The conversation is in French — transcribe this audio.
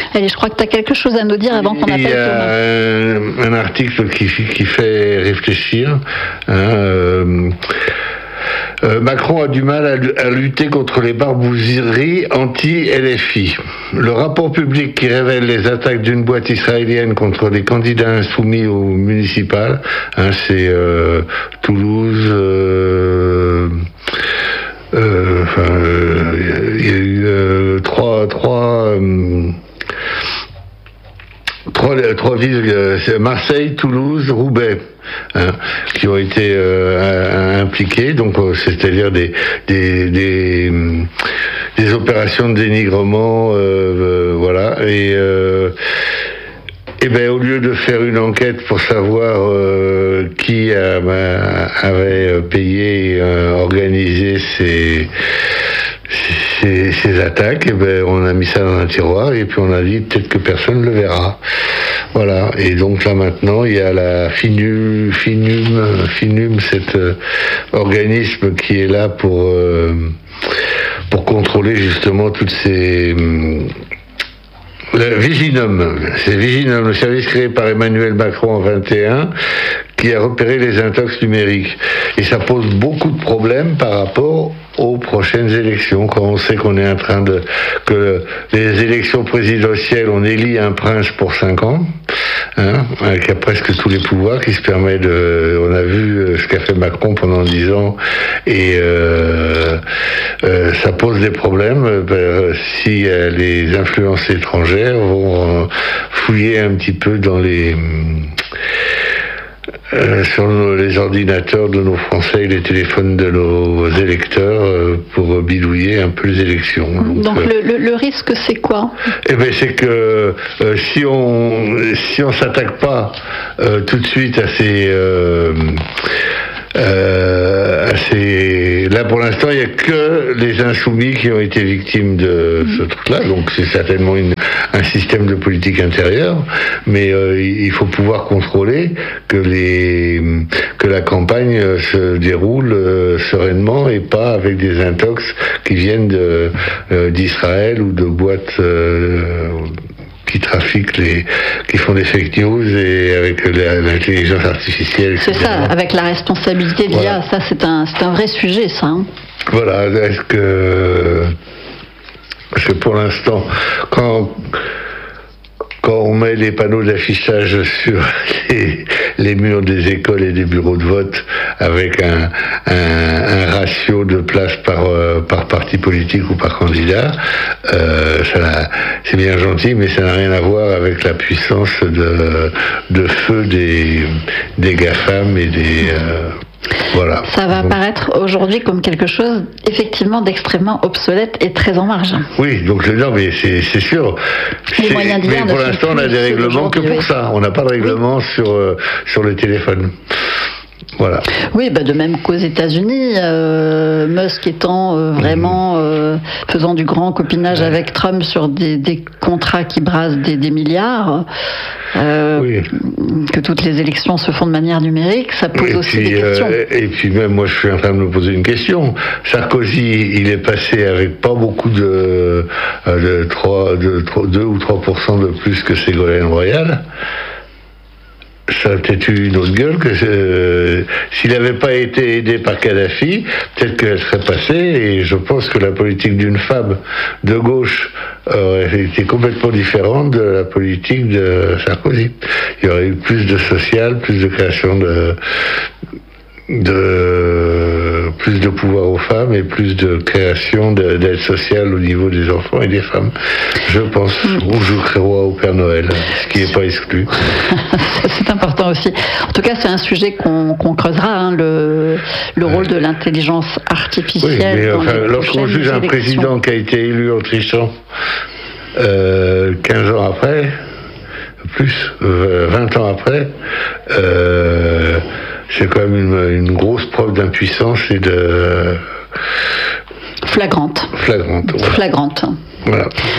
Allez, je crois que tu as quelque chose à nous dire avant qu'on appelle Thomas. Il y a un article qui fait réfléchir. Macron a du mal à lutter contre les barbouzeries anti-LFI. Le rapport public qui révèle les attaques d'une boîte israélienne contre les candidats insoumis aux municipales, c'est Toulouse, il y a eu trois villes, c'est Marseille, Toulouse, Roubaix, qui ont été impliquées. Donc, c'est-à-dire des opérations de dénigrement, voilà. Et ben, au lieu de faire une enquête pour savoir qui avait payé et organisé ces attaques, et ben, on a mis ça dans un tiroir et puis on a dit peut-être que personne ne le verra. Voilà. Et donc là maintenant, il y a la Finum, cet organisme qui est là pour contrôler justement toutes ces le Viginum, c'est Viginum, le service créé par Emmanuel Macron en 21, qui a repéré les intox numériques. Et ça pose beaucoup de problèmes par rapport aux prochaines élections, quand on sait qu'on est en train que les élections présidentielles, on élit un prince pour 5 ans, qui a presque tous les pouvoirs, qui se permet on a vu ce qu'a fait Macron pendant 10 ans, et ça pose des problèmes si les influences étrangères vont fouiller un petit peu dans sur les ordinateurs de nos Français et les téléphones de nos électeurs pour bidouiller un peu les élections. Donc le risque, c'est quoi ? Eh ben, c'est que si on s'attaque pas tout de suite à ces là pour l'instant il n'y a que les insoumis qui ont été victimes de ce truc-là, donc c'est certainement un système de politique intérieure, mais il faut pouvoir contrôler que la campagne se déroule sereinement et pas avec des intox qui viennent d'Israël ou de boîtes qui trafiquent qui font des fake news et avec l'intelligence artificielle. C'est ça, avec la responsabilité de l'IA, ça c'est un vrai sujet, ça. Hein. Voilà, parce que pour l'instant, quand on met les panneaux d'affichage sur les murs des écoles et des bureaux de vote avec un ratio de place par parti politique ou par candidat, c'est bien gentil, mais ça n'a rien à voir avec la puissance de feu des GAFAM et des... voilà. Ça va apparaître aujourd'hui comme quelque chose effectivement d'extrêmement obsolète et très en marge. Oui, donc non, mais c'est sûr. Mais pour l'instant, on a des règlements que pour ça. On n'a pas de règlement sur le téléphone. Voilà. Oui, de même qu'aux États-Unis, Musk étant vraiment faisant du grand copinage avec Trump sur des contrats qui brassent des milliards, que toutes les élections se font de manière numérique, ça pose aussi des questions. Et puis même, moi, je suis en train de me poser une question. Sarkozy, il est passé avec pas beaucoup de 2 ou 3% de plus que Ségolène Royal. Ça a peut-être eu une autre gueule que s'il n'avait pas été aidé par Kadhafi, peut-être qu'elle serait passée, et je pense que la politique d'une femme de gauche aurait été complètement différente de la politique de Sarkozy. Il y aurait eu plus de social, plus de création plus de pouvoir aux femmes et plus de création d'aide sociale au niveau des enfants et des femmes. Je pense. Ou je crée roi au Père Noël, ce qui n'est pas exclu. C'est important aussi. En tout cas, c'est un sujet qu'on creusera, le rôle de l'intelligence artificielle. Oui, mais lorsqu'on juge un président qui a été élu en trichant 15 ans après, plus 20 ans après, c'est quand même une grosse preuve d'impuissance et de... Flagrante. Voilà. Flagrante. Voilà.